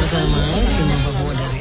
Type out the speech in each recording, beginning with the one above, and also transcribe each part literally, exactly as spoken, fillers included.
bersama Cuma Papua dari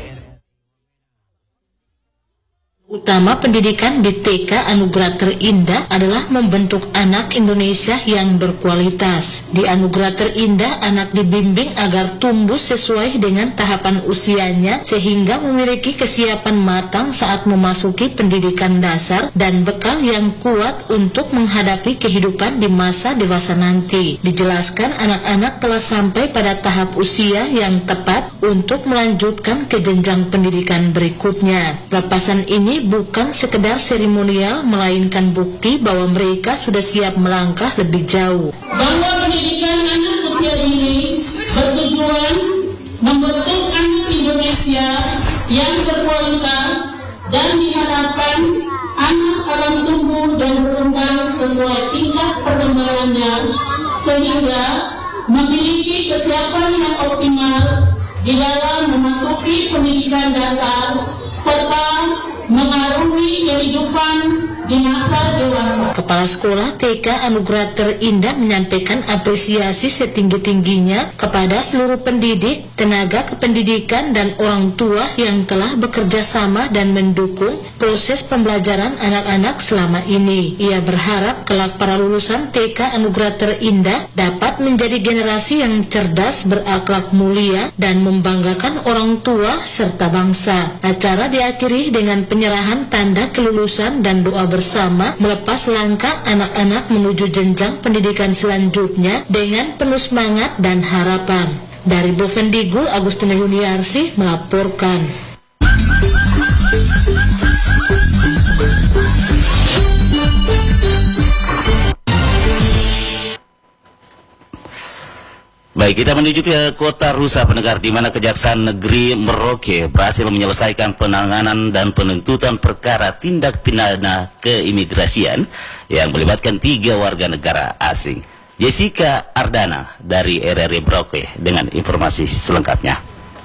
Utama pendidikan di T K Anugerah Terindah adalah membentuk anak Indonesia yang berkualitas. Di Anugerah Terindah, anak dibimbing agar tumbuh sesuai dengan tahapan usianya sehingga memiliki kesiapan matang saat memasuki pendidikan dasar dan bekal yang kuat untuk menghadapi kehidupan di masa dewasa nanti. Dijelaskan anak-anak telah sampai pada tahap usia yang tepat untuk melanjutkan ke jenjang pendidikan berikutnya. Pelepasan ini bukan sekedar seremonial, melainkan bukti bahwa mereka sudah siap melangkah lebih jauh. Bahwa pendidikan anak usia ini bertujuan membentuk anak Indonesia yang berkualitas dan diharapkan anak akan tumbuh dan berkembang sesuai tingkat perkembangannya sehingga memiliki kesiapan yang optimal di dalam memasuki pendidikan dasar serta mengarungi kehidupan di masa dewasa. Kepala Sekolah T K Anugerah Terindah menyampaikan apresiasi setinggi-tingginya kepada seluruh pendidik, tenaga kependidikan, dan orang tua yang telah bekerja sama dan mendukung proses pembelajaran anak-anak selama ini. Ia berharap kelak para lulusan T K Anugerah Terindah dapat menjadi generasi yang cerdas, berakhlak mulia, dan membanggakan orang tua serta bangsa. Acara diakhiri dengan penyerahan tanda kelulusan dan doa bersama melepas langkah anak-anak menuju jenjang pendidikan selanjutnya dengan penuh semangat dan harapan. Dari Bovendigul, Agustina Yuniarsi melaporkan. Baik, kita menuju ke kota Rusa pendengar, di mana Kejaksaan Negeri Merauke berhasil menyelesaikan penanganan dan penuntutan perkara tindak pidana keimigrasian yang melibatkan tiga warga negara asing. Jessica Ardana dari R R I Merauke dengan informasi selengkapnya.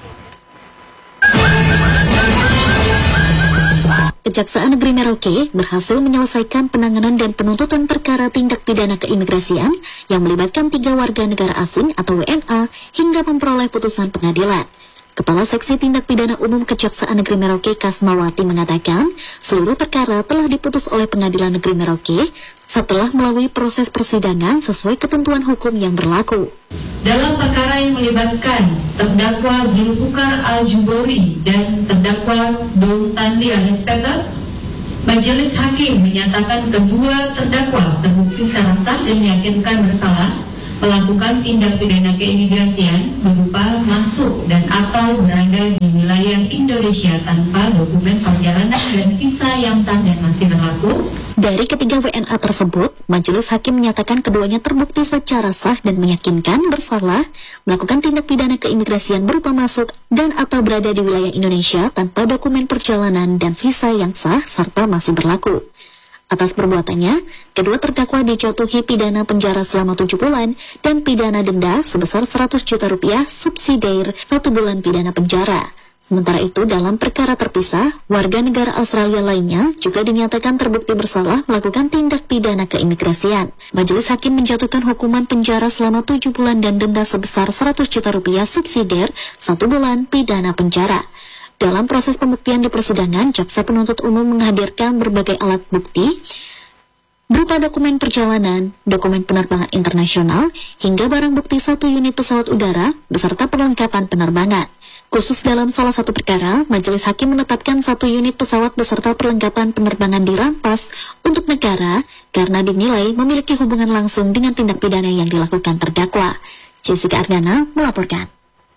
Kejaksaan Negeri Merauke berhasil menyelesaikan penanganan dan penuntutan perkara tindak pidana keimigrasian yang melibatkan tiga warga negara asing atau W N A hingga memperoleh putusan pengadilan. Kepala Seksi Tindak Pidana Umum Kejaksaan Negeri Merauke Kasmawati mengatakan seluruh perkara telah diputus oleh Pengadilan Negeri Merauke setelah melalui proses persidangan sesuai ketentuan hukum yang berlaku. Dalam perkara yang melibatkan terdakwa Zulfikar Al-Jubori dan terdakwa Don Tanli Alispeta, Majelis Hakim menyatakan kedua terdakwa terbukti secara sah dan meyakinkan bersalah melakukan tindak pidana keimigrasian berupa masuk dan atau berada di wilayah Indonesia tanpa dokumen perjalanan dan visa yang sah dan masih berlaku. Dari ketiga W N A tersebut, Majelis Hakim menyatakan keduanya terbukti secara sah dan meyakinkan bersalah melakukan tindak pidana keimigrasian berupa masuk dan atau berada di wilayah Indonesia tanpa dokumen perjalanan dan visa yang sah serta masih berlaku. Atas perbuatannya, kedua terdakwa dijatuhi pidana penjara selama tujuh bulan dan pidana denda sebesar seratus juta rupiah subsidiar satu bulan pidana penjara. Sementara itu, dalam perkara terpisah, warga negara Australia lainnya juga dinyatakan terbukti bersalah melakukan tindak pidana keimigrasian. Majelis Hakim menjatuhkan hukuman penjara selama tujuh bulan dan denda sebesar seratus juta rupiah subsidiar satu bulan pidana penjara. Dalam proses pembuktian di persidangan, jaksa penuntut umum menghadirkan berbagai alat bukti berupa dokumen perjalanan, dokumen penerbangan internasional, hingga barang bukti satu unit pesawat udara beserta perlengkapan penerbangan. Khusus dalam salah satu perkara, Majelis Hakim menetapkan satu unit pesawat beserta perlengkapan penerbangan dirampas untuk negara karena dinilai memiliki hubungan langsung dengan tindak pidana yang dilakukan terdakwa. Jessica Ardana melaporkan.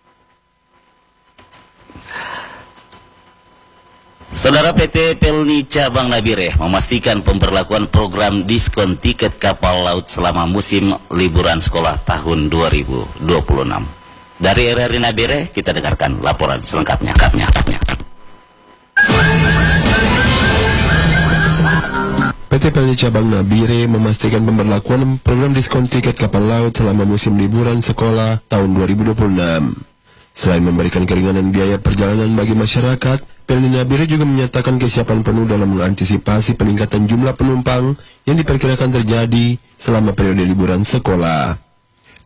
Saudara, P T Pelni Cabang Nabire memastikan pemberlakuan program diskon tiket kapal laut selama musim liburan sekolah tahun dua ribu dua puluh enam. Dari R R I Nabire, kita dengarkan laporan selengkapnya. P T Pelni Cabang Nabire memastikan pemberlakuan program diskon tiket kapal laut selama musim liburan sekolah tahun dua ribu dua puluh enam. Selain memberikan keringanan biaya perjalanan bagi masyarakat, Pelni Nabire juga menyatakan kesiapan penuh dalam mengantisipasi peningkatan jumlah penumpang yang diperkirakan terjadi selama periode liburan sekolah.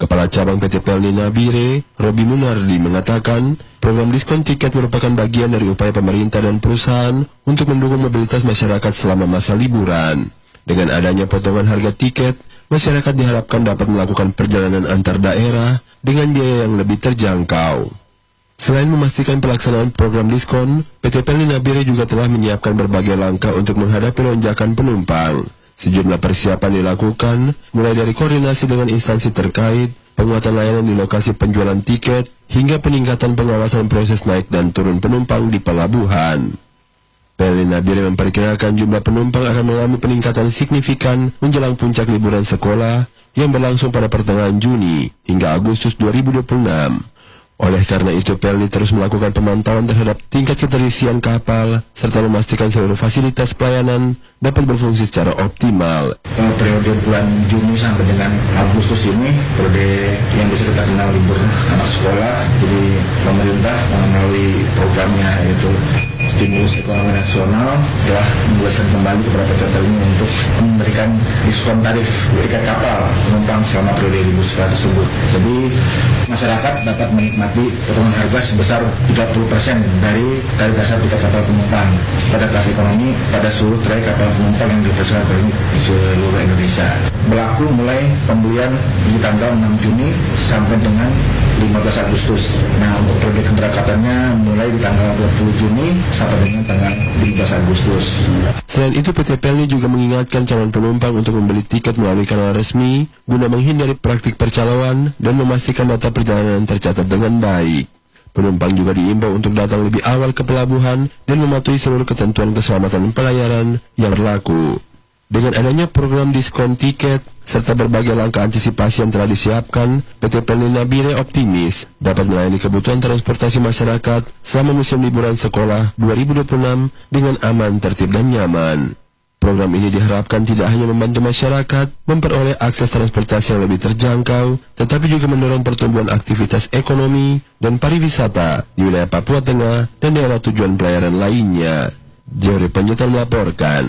Kepala Cabang P T Pelni Nabire, Robi Munardi, mengatakan program diskon tiket merupakan bagian dari upaya pemerintah dan perusahaan untuk mendukung mobilitas masyarakat selama masa liburan. Dengan adanya potongan harga tiket, masyarakat diharapkan dapat melakukan perjalanan antar daerah dengan biaya yang lebih terjangkau. Selain memastikan pelaksanaan program diskon, P T Pelni Nabire juga telah menyiapkan berbagai langkah untuk menghadapi lonjakan penumpang. Sejumlah persiapan dilakukan, mulai dari koordinasi dengan instansi terkait, penguatan layanan di lokasi penjualan tiket, hingga peningkatan pengawasan proses naik dan turun penumpang di pelabuhan. Pelni Nabire memperkirakan jumlah penumpang akan mengalami peningkatan signifikan menjelang puncak liburan sekolah yang berlangsung pada pertengahan Juni hingga Agustus dua ribu dua puluh enam. Oleh karena itu, Pelni terus melakukan pemantauan terhadap tingkat keterisian kapal serta memastikan seluruh fasilitas pelayanan dapat berfungsi secara optimal. Kalau periode bulan Juni sampai dengan Agustus ini, periode yang bisa kita kenal libur anak sekolah, jadi pemerintah melalui programnya yaitu stimulus ekonomi nasional telah membuatkan kembali kepada P T Pelni untuk memberikan diskon tarif tiket kapal penumpang selama periode libur sekolah tersebut. Jadi masyarakat dapat menikmati potongan harga sebesar tiga puluh persen dari tarif dasar tiket kapal penumpang pada kelas ekonomi pada seluruh trayek kapal penumpang yang dioperasikan Pelni di seluruh Indonesia. Berlaku mulai pembelian di tanggal enam Juni sampai dengan lima belas Agustus. Nah, untuk periode keberangkatannya mulai di tanggal dua puluh Juni sampai dengan tanggal lima belas Agustus. Selain itu, P T Pelni juga mengingatkan calon penumpang untuk membeli tiket melalui kanal resmi guna menghindari praktik percaloan dan memastikan data perjalanan tercatat dengan baik. Penumpang juga diimbau untuk datang lebih awal ke pelabuhan dan mematuhi seluruh ketentuan keselamatan pelayaran yang berlaku. Dengan adanya program diskon tiket serta berbagai langkah antisipasi yang telah disiapkan, P T Pelni Nabire optimis dapat melayani kebutuhan transportasi masyarakat selama musim liburan sekolah dua ribu dua puluh enam dengan aman, tertib, dan nyaman. Program ini diharapkan tidak hanya membantu masyarakat memperoleh akses transportasi yang lebih terjangkau, tetapi juga mendorong pertumbuhan aktivitas ekonomi dan pariwisata di wilayah Papua Tengah dan daerah tujuan pelayaran lainnya. Jori Penyetan melaporkan.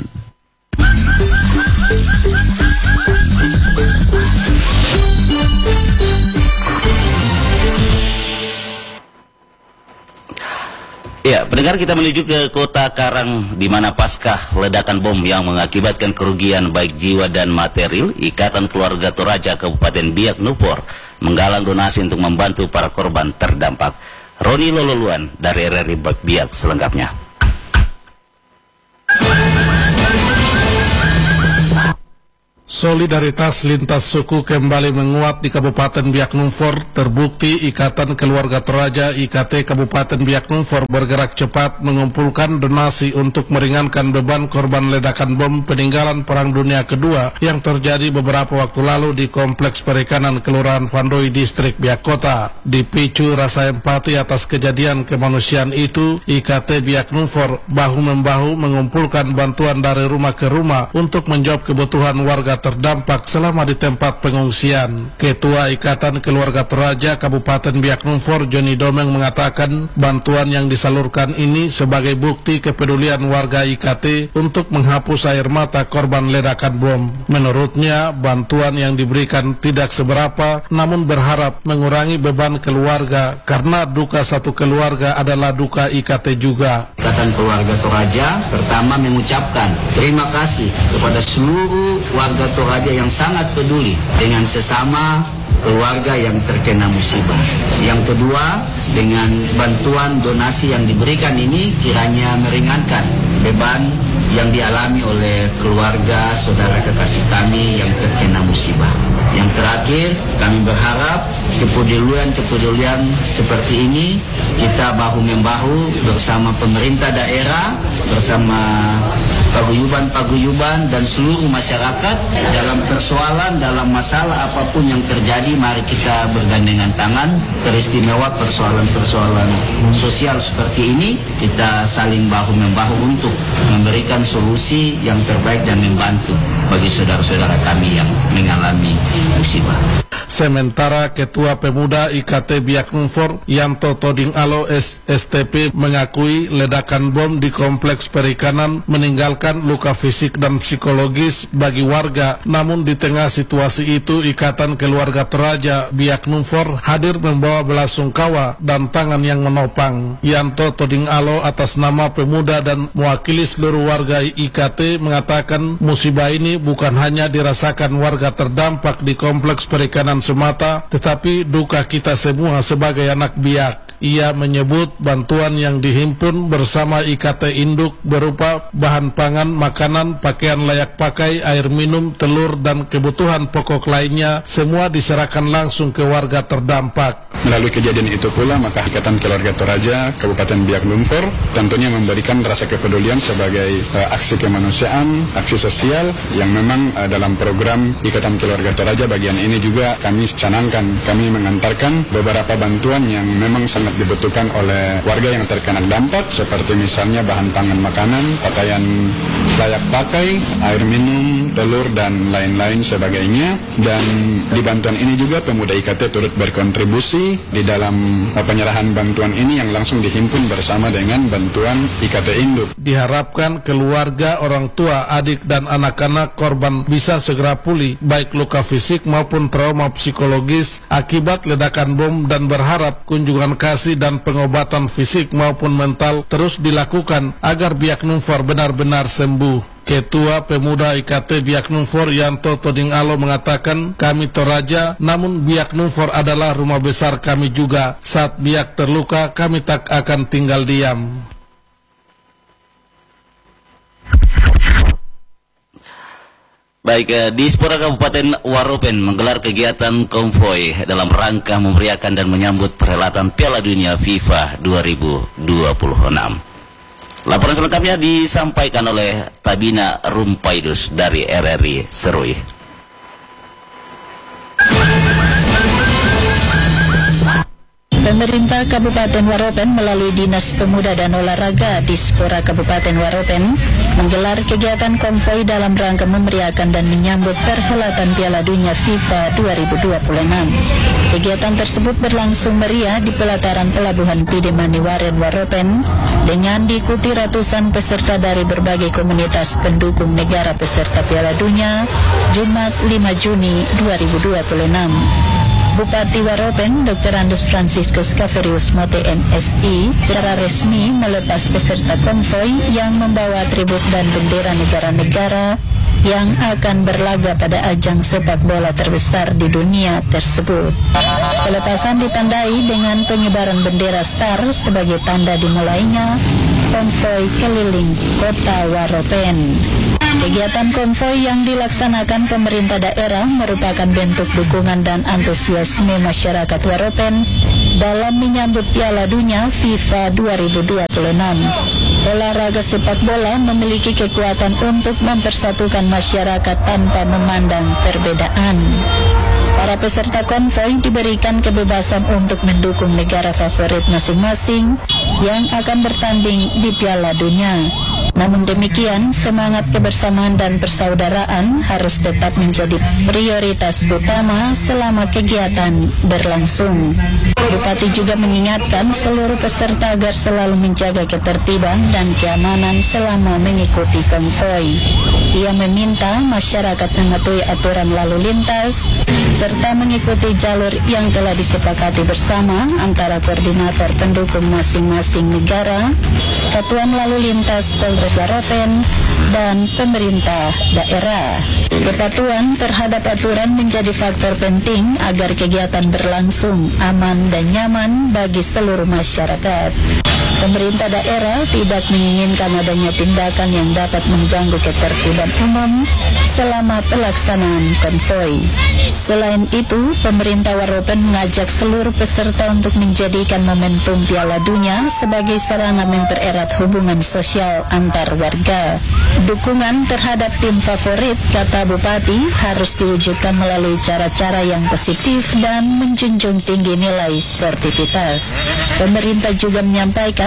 Ya, pendengar, kita menuju ke kota Karang di mana pasca ledakan bom yang mengakibatkan kerugian baik jiwa dan material, Ikatan Keluarga Toraja Kabupaten Biak Numfor menggalang donasi untuk membantu para korban terdampak. Roni Lololuan dari R R I Biak selengkapnya. Solidaritas lintas suku kembali menguat di Kabupaten Biak Numfor. Terbukti Ikatan Keluarga Toraja I K T Kabupaten Biak Numfor bergerak cepat mengumpulkan donasi untuk meringankan beban korban ledakan bom peninggalan Perang Dunia Kedua yang terjadi beberapa waktu lalu di Kompleks Perikanan Kelurahan Vandoi, Distrik Biak Kota. Dipicu rasa empati atas kejadian kemanusiaan itu, I K T Biak Numfor bahu-membahu mengumpulkan bantuan dari rumah ke rumah untuk menjawab kebutuhan warga terdampak selama di tempat pengungsian. Ketua Ikatan Keluarga Toraja Kabupaten Biak Numfor, Joni Domeng, mengatakan bantuan yang disalurkan ini sebagai bukti kepedulian warga I K T untuk menghapus air mata korban ledakan bom. Menurutnya, bantuan yang diberikan tidak seberapa, namun berharap mengurangi beban keluarga karena duka satu keluarga adalah duka I K T juga. Ikatan Keluarga Toraja pertama mengucapkan terima kasih kepada seluruh warga Toraja yang sangat peduli dengan sesama keluarga yang terkena musibah. Yang kedua, dengan bantuan donasi yang diberikan ini kiranya meringankan beban yang dialami oleh keluarga saudara kekasih kami yang terkena musibah. Yang terakhir, kami berharap kepedulian-kepedulian seperti ini kita bahu-membahu bersama pemerintah daerah, bersama paguyuban-paguyuban dan seluruh masyarakat dalam persoalan, dalam masalah apapun yang terjadi. Mari kita bergandengan tangan. Teristimewa persoalan-persoalan sosial seperti ini, kita saling bahu-membahu untuk memberikan solusi yang terbaik dan membantu bagi saudara-saudara kami yang mengalami musibah. Sementara Ketua Pemuda I K T Biak Numfor, Yanto Toding Alo S T P, mengakui ledakan bom di Kompleks Perikanan meninggalkan menyediakan luka fisik dan psikologis bagi warga. Namun di tengah situasi itu, Ikatan Keluarga Toraja Biak Numfor hadir membawa belasungkawa dan tangan yang menopang. Yanto Toding Alo atas nama pemuda dan mewakili seluruh warga I K T mengatakan musibah ini bukan hanya dirasakan warga terdampak di kompleks perikanan semata, tetapi duka kita semua sebagai anak Biak. Ia menyebut bantuan yang dihimpun bersama I K T Induk berupa bahan pangan, makanan, pakaian layak pakai, air minum, telur, dan kebutuhan pokok lainnya semua diserahkan langsung ke warga terdampak. Melalui kejadian itu pula, maka Ikatan Keluarga Toraja Kabupaten Biak Numfor tentunya memberikan rasa kepedulian sebagai uh, aksi kemanusiaan, aksi sosial yang memang uh, dalam program Ikatan Keluarga Toraja bagian ini juga kami canangkan, kami mengantarkan beberapa bantuan yang memang sangat dibutuhkan oleh warga yang terkena dampak, seperti misalnya bahan pangan makanan, pakaian layak pakai, air minum, telur, dan lain-lain sebagainya. Dan di bantuan ini juga pemuda I K T turut berkontribusi di dalam penyerahan bantuan ini yang langsung dihimpun bersama dengan bantuan I K T Induk. Diharapkan keluarga, orang tua, adik, dan anak-anak korban bisa segera pulih, baik luka fisik maupun trauma psikologis akibat ledakan bom, dan berharap kunjungan kasih dan pengobatan fisik maupun mental terus dilakukan agar Biak Numfor benar-benar sembuh. Ketua Pemuda I K T Biak Numfor Yanto Toding Alo mengatakan, kami Toraja, namun Biak Numfor adalah rumah besar kami juga. Saat Biak terluka, kami tak akan tinggal diam. Baik, eh, Dispora Kabupaten Waropen menggelar kegiatan konvoy dalam rangka memeriahkan dan menyambut perhelatan Piala Dunia FIFA dua ribu dua puluh enam. Laporan selengkapnya disampaikan oleh Tabina Rumpaidus dari R R I Serui. Pemerintah Kabupaten Waropen melalui Dinas Pemuda dan Olahraga Dispora Kabupaten Waropen menggelar kegiatan konvoy dalam rangka memeriahkan dan menyambut perhelatan Piala Dunia FIFA dua ribu dua puluh enam. Kegiatan tersebut berlangsung meriah di pelataran Pelabuhan Pidemani Waren Waropen dengan diikuti ratusan peserta dari berbagai komunitas pendukung negara peserta Piala Dunia Jumat lima Juni dua ribu dua puluh enam. Bupati Waropen, Doktor Andes Franciscus Caverius Mote M S I secara resmi melepas peserta konvoy yang membawa atribut dan bendera negara-negara yang akan berlaga pada ajang sepak bola terbesar di dunia tersebut. Pelepasan ditandai dengan pengibaran bendera Star sebagai tanda dimulainya konvoy keliling kota Waropen. Kegiatan konvoy yang dilaksanakan pemerintah daerah merupakan bentuk dukungan dan antusiasme masyarakat Waropen dalam menyambut Piala Dunia FIFA dua ribu dua puluh enam. Olahraga sepak bola memiliki kekuatan untuk mempersatukan masyarakat tanpa memandang perbedaan. Para peserta konvoy diberikan kebebasan untuk mendukung negara favorit masing-masing yang akan bertanding di Piala Dunia. Namun demikian, semangat kebersamaan dan persaudaraan harus tetap menjadi prioritas utama selama kegiatan berlangsung. Bupati juga mengingatkan seluruh peserta agar selalu menjaga ketertiban dan keamanan selama mengikuti konvoy. Ia meminta masyarakat mematuhi aturan lalu lintas serta mengikuti jalur yang telah disepakati bersama antara koordinator pendukung masing-masing negara, Satuan Lalu Lintas Polres Waropen, dan pemerintah daerah. Kepatuhan terhadap aturan menjadi faktor penting agar kegiatan berlangsung aman dan nyaman bagi seluruh masyarakat. Pemerintah daerah tidak menginginkan adanya tindakan yang dapat mengganggu ketertiban umum selama pelaksanaan konvoy. Selain itu, pemerintah Waropen mengajak seluruh peserta untuk menjadikan momentum Piala Dunia sebagai sarana mempererat hubungan sosial antar warga. Dukungan terhadap tim favorit, kata Bupati, harus diwujudkan melalui cara-cara yang positif dan menjunjung tinggi nilai sportivitas. Pemerintah juga menyampaikan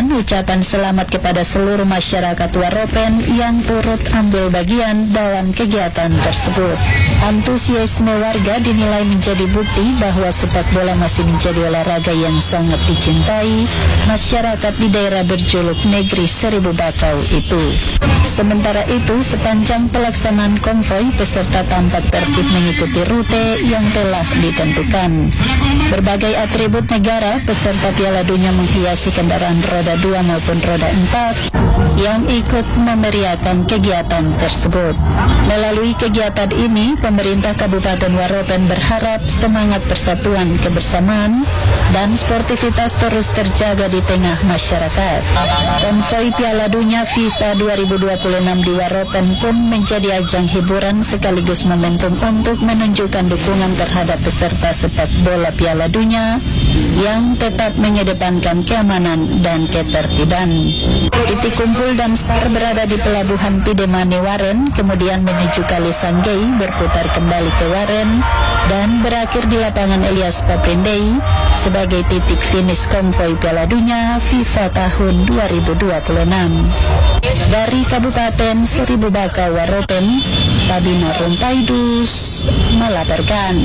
menyampaikan ucapan selamat kepada seluruh masyarakat Waropen yang turut ambil bagian dalam kegiatan tersebut. Antusiasme warga dinilai menjadi bukti bahwa sepak bola masih menjadi olahraga yang sangat dicintai masyarakat di daerah berjuluk Negeri Seribu Bakau itu. Sementara itu, sepanjang pelaksanaan konvoi, peserta tampak tertib mengikuti rute yang telah ditentukan. Berbagai atribut negara peserta Piala Dunia menghiasi kendaraan roda dua maupun roda empat yang ikut memeriahkan kegiatan tersebut. Melalui kegiatan ini, pemerintah Kabupaten Waropen berharap semangat persatuan, kebersamaan, dan sportivitas terus terjaga di tengah masyarakat. Konvoi Piala Dunia FIFA dua ribu dua puluh enam di Waropen pun menjadi ajang hiburan sekaligus momentum untuk menunjukkan dukungan terhadap peserta sepak bola Piala Dunia yang tetap mengedepankan keamanan dan ketertiban. Titik kumpul dan start berada di Pelabuhan Pidemani Waren, kemudian menuju Kali Sanggei, berputar kembali ke Waren, dan berakhir di lapangan Elias Paprindei sebagai titik finish konvoi Piala Dunia FIFA tahun dua ribu dua puluh enam. Dari Kabupaten Seribu Bakau Waropen, Tabina Rumpaidus melaporkan.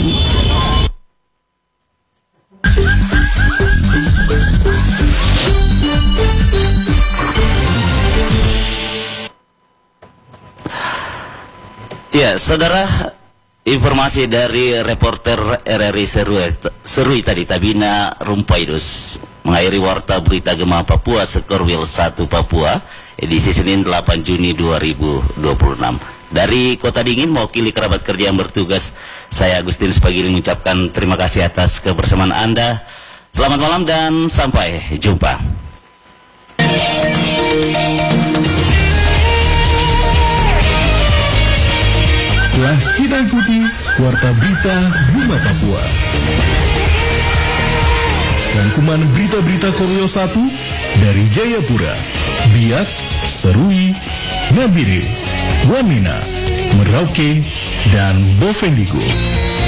Ya, saudara, informasi dari reporter R R I Serui, Serui tadi, Tabina Rumpaidus, mengakhiri warta berita Gema Papua Sekorwil satu Papua, edisi Senin delapan Juni dua ribu dua puluh enam. Dari Kota Dingin, mewakili kerabat kerja yang bertugas, saya Agustin Spagiri mengucapkan terima kasih atas kebersamaan Anda. Selamat malam dan sampai jumpa. Telah kita ikuti Warta Berita Gema Papua. Rangkuman berita-berita Korwil satu dari Jayapura, Biak, Serui, Nabire, Wamena, Merauke, dan Bovendigul.